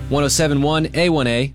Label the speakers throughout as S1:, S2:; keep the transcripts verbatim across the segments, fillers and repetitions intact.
S1: one oh seven point one A one A.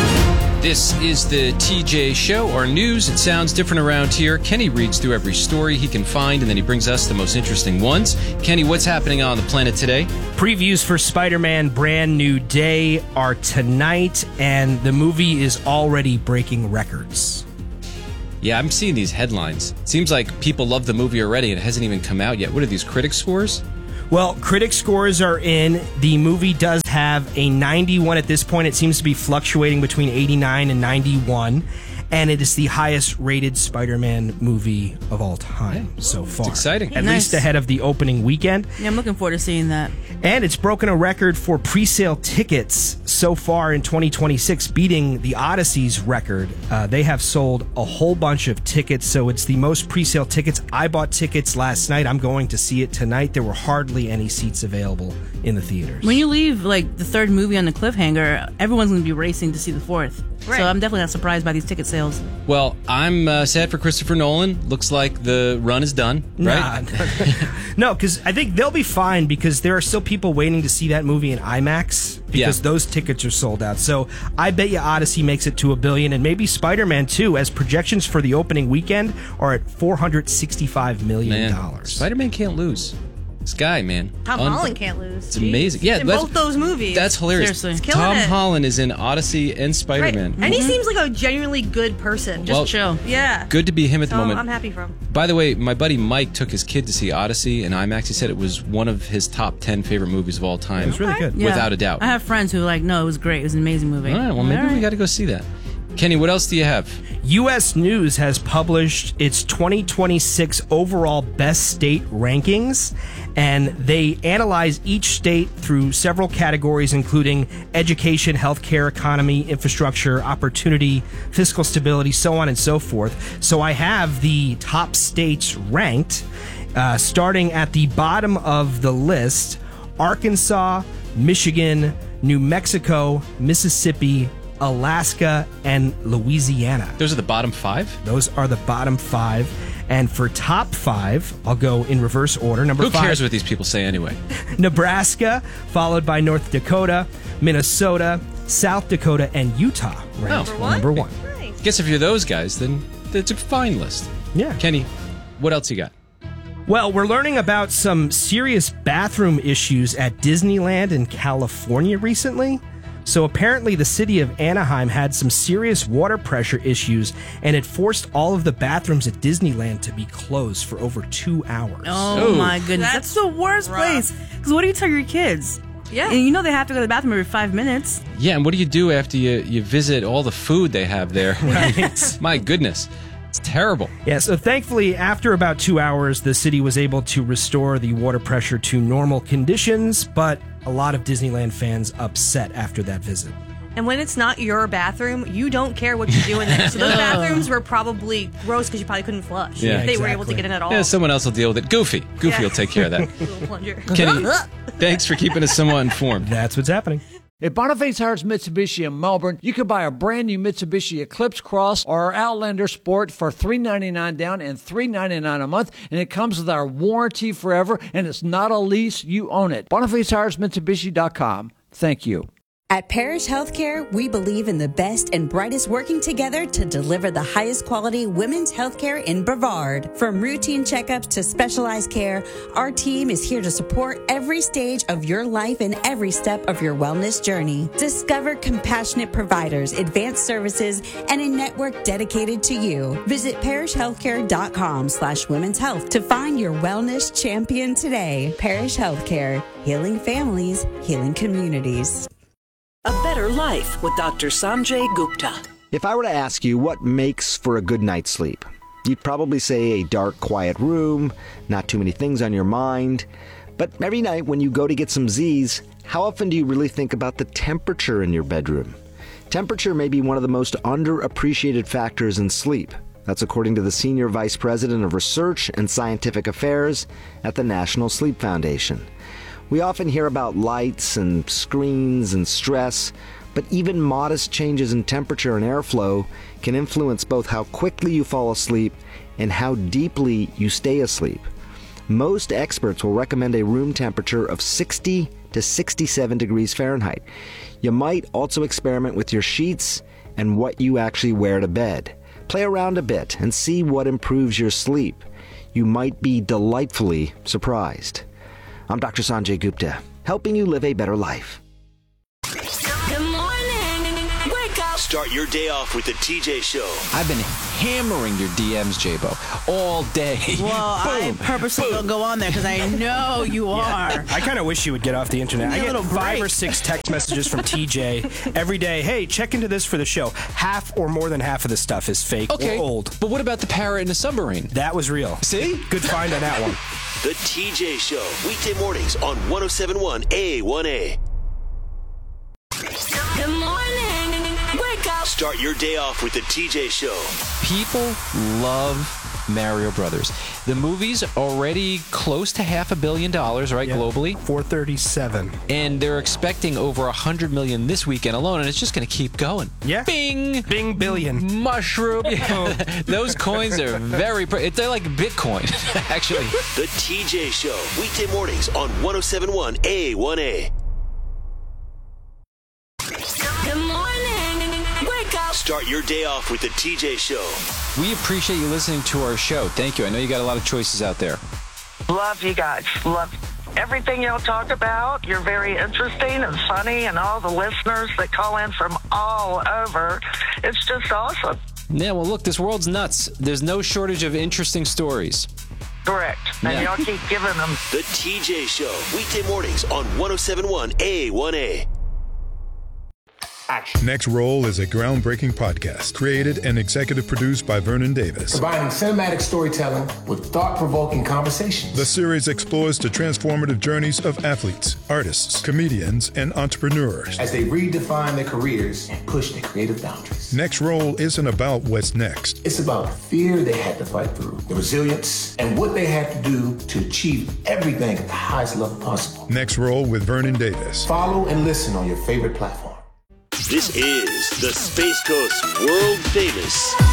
S1: This is the T J Show, our news. It sounds different around here. Kenny reads through every story he can find, and then he brings us the most interesting ones. Kenny, what's happening on the planet today?
S2: Previews for Spider-Man Brand New Day are tonight, and the movie is already breaking records.
S1: Yeah, I'm seeing these headlines. It seems like people love the movie already, and it hasn't even come out yet. What are these, critic scores?
S2: Well, critic scores are in. The movie does have a ninety-one at this point. It seems to be fluctuating between eighty-nine and ninety-one. And it is the highest rated Spider-Man movie of all time so far.
S1: It's exciting.
S2: At
S3: Nice.
S2: least ahead of the opening weekend.
S3: Yeah, I'm looking forward to seeing that.
S2: And it's broken a record for pre-sale tickets so far in twenty twenty-six, beating the Odyssey's record. Uh, they have sold a whole bunch of tickets, so it's the most pre-sale tickets. I bought tickets last night. I'm going to see it tonight. There were hardly any seats available in the theaters.
S3: When you leave, like, the third movie on the cliffhanger, everyone's going to be racing to see the fourth.
S4: Right.
S3: So I'm definitely not surprised by these ticket sales.
S1: Well, I'm uh, sad for Christopher Nolan. Looks like the run is done, right?
S2: Nah. No, because I think they'll be fine because there are still people waiting to see that movie in IMAX because
S1: Yeah.
S2: those tickets are sold out. So I bet you Odyssey makes it to a billion, and maybe Spider-Man too, as projections for the opening weekend are at four hundred sixty-five million dollars.
S1: Man, Spider-Man can't lose. This guy, man.
S4: Tom
S1: Un-
S4: Holland can't lose.
S1: It's amazing. Yeah,
S4: in
S1: that's-
S4: both those movies.
S1: That's hilarious.
S3: Seriously. He's
S4: killing
S1: Tom
S4: it.
S1: Holland is in Odyssey and
S4: right.
S1: Spider-Man.
S4: And he seems like a genuinely good person.
S3: Just
S1: Well,
S3: chill.
S4: yeah.
S1: Good to be him at
S4: So
S1: the moment.
S4: I'm happy for him.
S1: By the way, my buddy Mike took his kid to see Odyssey in IMAX. He said it was one of his top ten favorite movies of all time.
S2: It was really good.
S3: Yeah.
S1: Without a doubt.
S3: I have friends who are like, no, it was great. It was an amazing movie.
S1: All right, well, maybe
S3: All right.
S1: we got to go see that. Kenny, what else do you have?
S2: U S News has published its twenty twenty-six overall best state rankings, and they analyze each state through several categories, including education, healthcare, economy, infrastructure, opportunity, fiscal stability, so on and so forth. So I have the top states ranked, uh, starting at the bottom of the list: Arkansas, Michigan, New Mexico, Mississippi, Alaska, and Louisiana.
S1: Those are the bottom five?
S2: Those are the bottom five. And for top five, I'll go in reverse order. Number
S1: Who
S2: five,
S1: cares what these people say anyway?
S2: Nebraska, followed by North Dakota, Minnesota, South Dakota, and Utah ranked
S1: Number
S4: one?
S2: number one.
S4: Nice.
S1: Guess if you're those guys, then it's a fine list.
S2: Yeah.
S1: Kenny, what else you got?
S2: Well, we're learning about some serious bathroom issues at Disneyland in California recently. So apparently the city of Anaheim had some serious water pressure issues, and it forced all of the bathrooms at Disneyland to be closed for over two hours.
S3: Oh,
S1: Ooh.
S3: my goodness. That's,
S4: That's
S3: the worst
S4: rough.
S3: place. Because what do you tell your kids?
S4: Yeah.
S3: And you know they have to go to the bathroom every five minutes.
S1: Yeah, and what do you do after you, you visit all the food they have there?
S2: Right.
S1: My goodness. It's terrible.
S2: Yeah, so thankfully, after about two hours, the city was able to restore the water pressure to normal conditions, but a lot of Disneyland fans upset after that visit.
S4: And when it's not your bathroom, you don't care what you do in there. So those bathrooms were probably gross because you probably couldn't flush.
S1: Yeah,
S4: if they were able to
S2: exactly.
S4: get in at all.
S1: Yeah, someone else will deal with it. Goofy. Goofy
S4: Yeah.
S1: will take care of that.
S4: Little plunger.
S1: Kenny, thanks for keeping us somewhat informed.
S2: That's what's happening.
S5: At Boniface Harris Mitsubishi in Melbourne, you can buy a brand new Mitsubishi Eclipse Cross or our Outlander Sport for three hundred ninety-nine dollars down and three hundred ninety-nine dollars a month, and it comes with our warranty forever, and it's not a lease, you own it. Boniface Harris Mitsubishi dot com. Thank you.
S6: At Parish Healthcare, we believe in the best and brightest working together to deliver the highest quality women's healthcare in Brevard. From routine checkups to specialized care, our team is here to support every stage of your life and every step of your wellness journey. Discover compassionate providers, advanced services, and a network dedicated to you. Visit parishhealthcare.com slash women's health to find your wellness champion today. Parish Healthcare, healing families, healing communities.
S7: A Better Life with Doctor Sanjay Gupta.
S8: If I were to ask you what makes for a good night's sleep, you'd probably say a dark, quiet room, not too many things on your mind. But every night when you go to get some Z's, how often do you really think about the temperature in your bedroom? Temperature may be one of the most underappreciated factors in sleep. That's according to the Senior Vice President of Research and Scientific Affairs at the National Sleep Foundation. We often hear about lights and screens and stress, but even modest changes in temperature and airflow can influence both how quickly you fall asleep and how deeply you stay asleep. Most experts will recommend a room temperature of sixty to sixty-seven degrees Fahrenheit. You might also experiment with your sheets and what you actually wear to bed. Play around a bit and see what improves your sleep. You might be delightfully surprised. I'm Doctor Sanjay Gupta, helping you live a better life.
S7: Good morning. Wake up.
S9: Start your day off with the T J Show.
S1: I've been hammering your D Ms, J-Bo, all day.
S3: Well, I purposely don't go on there because I know you are.
S2: I kind of wish you would get off the internet.
S3: Give me
S2: I
S3: a
S2: get
S3: little
S2: five
S3: break.
S2: or six text messages from T J every day. Hey, check into this for the show. Half or more than half of the stuff is fake
S1: Okay,
S2: or old.
S1: but what about the parrot in the submarine?
S2: That was real.
S1: See?
S2: Good find on that one.
S9: The T J Show, weekday mornings on one oh seven point one A one A.
S7: Good morning. Wake up.
S9: Start your day off with the T J Show.
S1: People love Mario Brothers. The movie's already close to half a billion dollars, right,
S2: Yeah.
S1: globally?
S2: four thirty-seven.
S1: And they're expecting over one hundred million this weekend alone, and it's just going to keep going.
S2: Yeah.
S1: Bing!
S2: Bing billion.
S1: Mushroom. Yeah. Those coins are very... Pr- they're like Bitcoin, actually.
S9: The T J Show, weekday mornings on one oh seven point one A one A.
S7: Good morning. Wake up.
S9: Start your day off with the T J Show.
S1: We appreciate you listening to our show. Thank you. I know you got a lot of choices out there.
S10: Love you guys. Love everything y'all talk about. You're very interesting and funny, and all the listeners that call in from all over. It's just awesome.
S1: Yeah, well, look, this world's nuts. There's no shortage of interesting stories.
S10: Correct. And
S1: Yeah.
S10: y'all keep giving them.
S9: The T J Show, weekday mornings on one oh seven point one A one A.
S11: Next Roll is a groundbreaking podcast created and executive produced by Vernon Davis.
S12: Combining cinematic storytelling with thought-provoking conversations.
S11: The series explores the transformative journeys of athletes, artists, comedians, and entrepreneurs.
S12: As they redefine their careers and push their creative boundaries.
S11: Next Roll isn't about what's next.
S12: It's about the fear they had to fight through, the resilience, and what they had to do to achieve everything at the highest level possible.
S11: Next Roll with Vernon Davis.
S12: Follow and listen on your favorite platform.
S9: This is the Space Coast world famous